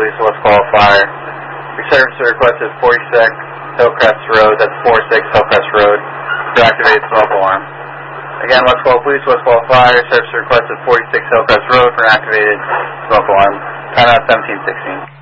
Police, West Fall Fire. Your service request is 46 Hillcrest Road, that's 46 Hillcrest Road, to activate smoke alarm. Again, West Fall Police, West Fall Fire, service request is 46 Hillcrest Road for an activated smoke alarm. Time out 1716.